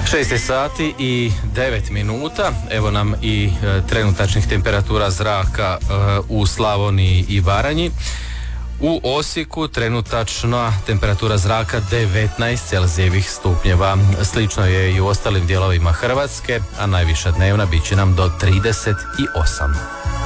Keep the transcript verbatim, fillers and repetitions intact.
šest sati i devet minuta, evo nam i e, trenutačnih temperatura zraka e, u Slavoniji i Baranji. U Osijeku trenutačna temperatura zraka devetnaest celzijevih stupnjeva. Slično je i u ostalim dijelovima Hrvatske, a najviša dnevna bit će nam do trideset osam.